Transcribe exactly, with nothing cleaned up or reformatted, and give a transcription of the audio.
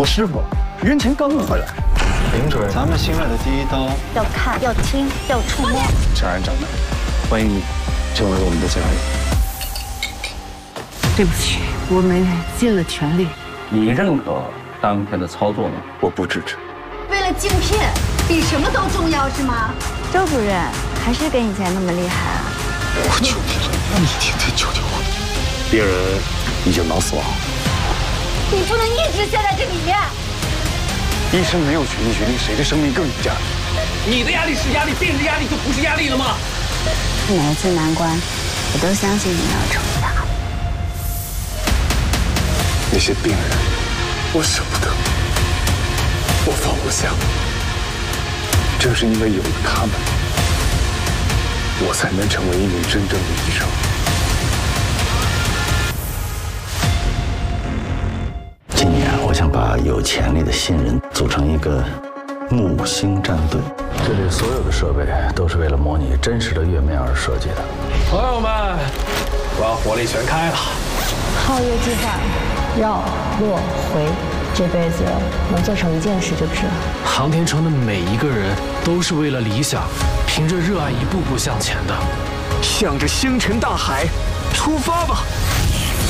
我师傅元前刚回来。 林主任，咱们新来的第一刀要看，要听，要触摸。 长安长的，欢迎你成为我们的家人。 对不起，我们尽了全力。 你认可当天的操作吗？ 我不支持。 为了镜片，比什么都重要是吗？周主任还是跟以前那么厉害啊！ 我求你了，你天天求求我。病人已经脑死亡。 你不能一直陷在这里面。 医生没有权利决定谁的生命更有价值。 你的压力是压力，病人的压力就不是压力了吗？ 每一次难关，我都相信你要成大。 那些病人，我舍不得，我放不下。正是因为有了他们，我才能成为一名真正的医生。 今年我想把有潜力的新人组成一个木星战队，这里所有的设备都是为了模拟真实的月面而设计的。 朋友们，我要火力全开了！ 皓月计划，绕落回，这辈子能做成一件事就值了。 航天城的每一个人都是为了理想，凭着热爱一步步向前的， 向着星辰大海出发吧！